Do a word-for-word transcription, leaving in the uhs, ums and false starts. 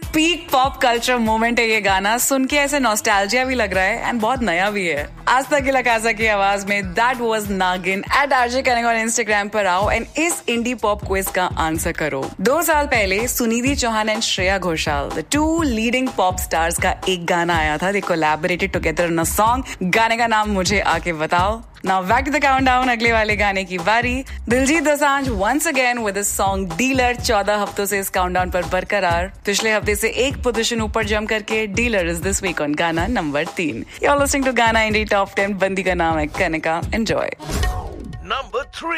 Peak pop culture moment है ये गाना. सुन के ऐसे नॉस्टैल्जिया भी लग रहा है एंड बहुत नया भी है. आज तक की लकासा की आवाज में दैट वाज नागिन. Eight RJ connect on Instagram पर आओ एंड इस इंडी पॉप क्विज का आंसर करो. दो साल पहले Sunidhi Chauhan and Shreya Ghoshal, the two leading pop stars का एक गाना आया था. दे collaborated together in a song. गाने का नाम मुझे आके बताओ. Now back to the countdown. अगले वाले गाने की बारी. Diljit Dosanjh once again with his song dealer. चौदह हफ्तों से इस काउंटडाउन पर बरकरार. पिछले हफ्ते से एक पोजीशन ऊपर जम करके dealer is this week on गाना नंबर तीन. You're listening to गाना इंडी टॉप टेन. बंदी का नाम है कनिका. Enjoy. Number three.